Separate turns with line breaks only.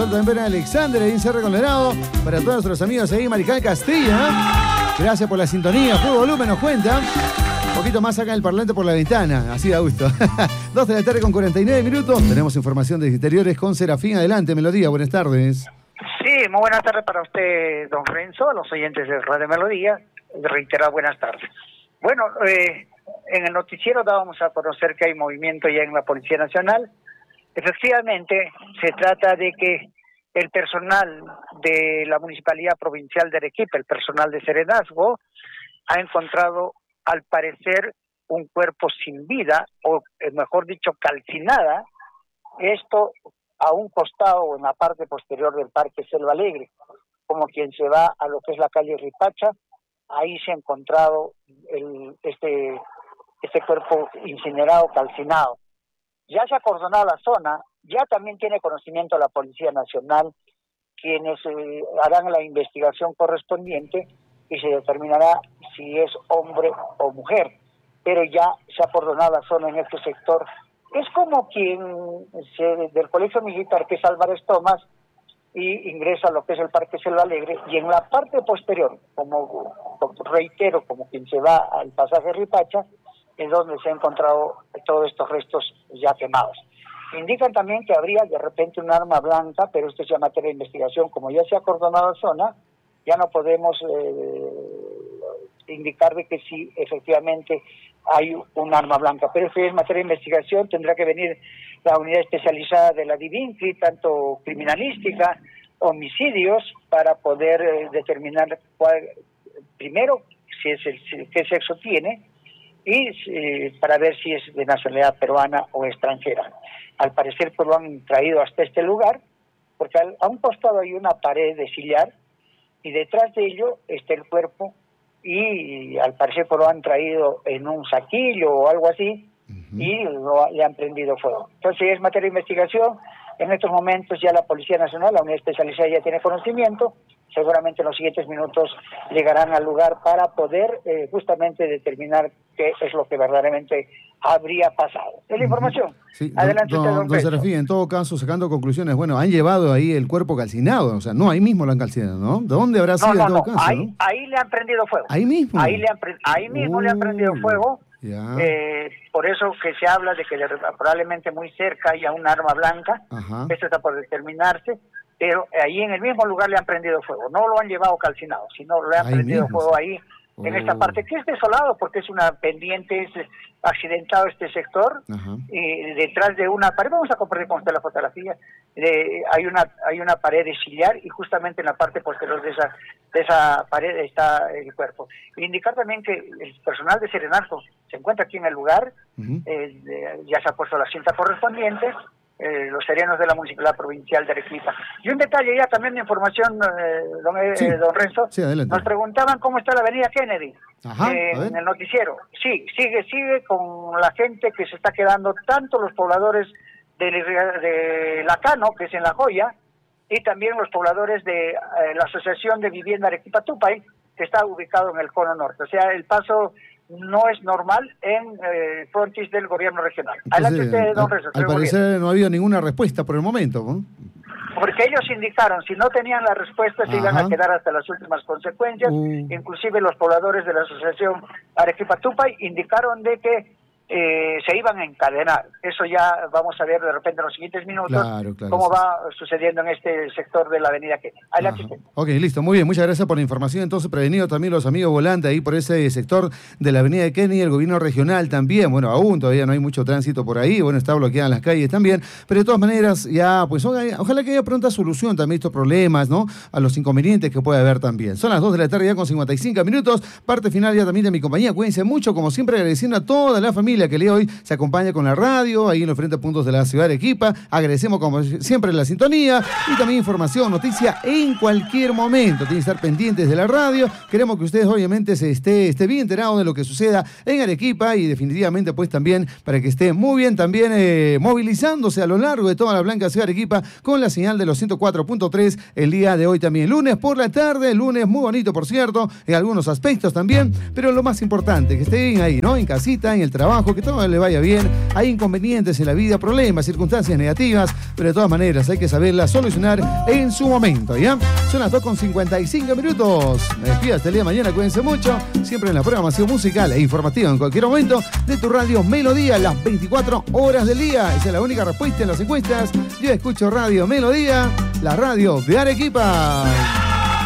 saludo también para Alexander, ahí en Cerro Colorado. Para todos nuestros amigos ahí, Marical Castilla. Gracias por la sintonía. Full volumen nos cuenta. Un poquito más acá en el parlante por la ventana, así da gusto. 2 de la tarde con 49 minutos. Tenemos información de exteriores con Serafín. Adelante, Melodía, buenas tardes.
Sí, muy buenas tardes para usted, don Renzo, a los oyentes de Radio Melodía. Reiterar buenas tardes. Bueno, en el noticiero dábamos a conocer que hay movimiento ya en la Policía Nacional. Efectivamente, se trata de que el personal de la Municipalidad Provincial de Arequipa, el personal de Serenazgo, ha encontrado, al parecer, un cuerpo sin vida, o mejor dicho, calcinada, esto a un costado o en la parte posterior del Parque Selva Alegre, como quien se va a lo que es la calle Ripacha. Ahí se ha encontrado este cuerpo incinerado, calcinado. Ya se ha acordonado la zona, ya también tiene conocimiento la Policía Nacional, quienes harán la investigación correspondiente y se determinará si es hombre o mujer, pero ya se ha acordonado la zona en este sector. Es como quien del Colegio Militar, que es Álvarez Tomás, y ingresa a lo que es el Parque Selva Alegre, y en la parte posterior, como reitero, como quien se va al pasaje Ripacha, es donde se han encontrado todos estos restos ya quemados. Indican también que habría de repente un arma blanca, pero esto es ya materia de investigación. Como ya se ha acordonado la zona, ya no podemos indicar de que sí, efectivamente hay un arma blanca, pero esto es materia de investigación. Tendrá que venir la unidad especializada de la DIVINCRI, tanto criminalística, homicidios, para poder determinar primero qué sexo tiene, y para ver si es de nacionalidad peruana o extranjera. Al parecer pues lo han traído hasta este lugar, porque a un costado hay una pared de sillar, y detrás de ello está el cuerpo, y al parecer pues lo han traído en un saquillo o algo así, y le han prendido fuego. Entonces es materia de investigación. En estos momentos ya la Policía Nacional, la unidad especializada, ya tiene conocimiento. Seguramente en los siguientes minutos llegarán al lugar para poder justamente determinar qué es lo que verdaderamente habría pasado. Es la información.
Sí,
adelante usted,
don Serafín, en todo caso, sacando conclusiones, bueno, han llevado ahí el cuerpo calcinado, o sea, no, ahí mismo lo han calcinado, ¿no? ¿De dónde habrá sido en todo caso?
Ahí le han prendido fuego.
¿Ahí mismo?
Ahí mismo le han prendido fuego.
Ya.
Por eso que se habla de que probablemente muy cerca haya un arma blanca.
Ajá.
Esto está por determinarse, pero ahí en el mismo lugar le han prendido fuego. No lo han llevado calcinado, sino le han prendido fuego ahí, en esta parte, que es desolado porque es una pendiente, es accidentado este sector. Y detrás de una pared, vamos a compartir con usted la fotografía, hay una pared de sillar, y justamente en la parte posterior de esa pared está el cuerpo. Indicar también que el personal de Serenazgo se encuentra aquí en el lugar. Ya se ha puesto la cinta correspondiente, los serenos de la Municipalidad Provincial de Arequipa. Y un detalle ya también de información, don Renzo.
Sí, adelante.
Nos preguntaban cómo está la avenida Kennedy. En el noticiero. Sí, sigue con la gente que se está quedando, tanto los pobladores de Lacano, que es en La Joya, y también los pobladores de la Asociación de Vivienda Arequipa Tupay, que está ubicado en el cono norte. O sea, el paso no es normal en frontis del gobierno regional.
Entonces,
adelante usted, don Renzo.
Al parecer no ha habido ninguna respuesta por el momento, ¿no?
Porque ellos indicaron, si no tenían la respuesta, se iban a quedar hasta las últimas consecuencias. Inclusive los pobladores de la Asociación Arequipa Tupay indicaron de que se iban a encadenar. Eso ya vamos a ver de repente en los siguientes minutos cómo va sucediendo en este sector de la avenida Kennedy. Adelante.
Ok, listo, muy bien, muchas gracias por la información. Entonces, prevenido también los amigos volantes ahí por ese sector de la avenida Kennedy, el gobierno regional también. Bueno, aún todavía no hay mucho tránsito por ahí, bueno, está bloqueadas las calles también, pero de todas maneras ya, pues ojalá que haya pronta solución también estos problemas, ¿no? A los inconvenientes que puede haber también. Son las 2 de la tarde ya con 55 minutos, parte final ya también de mi compañía. Cuídense mucho, como siempre, agradeciendo a toda la familia que el día de hoy se acompaña con la radio, ahí en los diferentes puntos de la ciudad de Arequipa. Agradecemos como siempre la sintonía y también información, noticia en cualquier momento. Tienen que estar pendientes de la radio. Queremos que ustedes obviamente se esté bien enterados de lo que suceda en Arequipa, y definitivamente pues también para que esté muy bien también movilizándose a lo largo de toda la blanca ciudad de Arequipa con la señal de los 104.3 el día de hoy también. Lunes por la tarde, lunes muy bonito por cierto, en algunos aspectos también, pero lo más importante, que estén ahí, ¿no? En casita, en el trabajo, trabajo, que todo le vaya bien. Hay inconvenientes en la vida, problemas, circunstancias negativas, pero de todas maneras hay que saberlas solucionar en su momento, ¿ya? Son las 2:55 minutos. Me despido hasta el día de mañana, cuídense mucho. Siempre en la programación musical e informativa en cualquier momento de tu radio Melodía, las 24 horas del día. Esa es la única respuesta en las encuestas. Yo escucho Radio Melodía, la radio de Arequipa.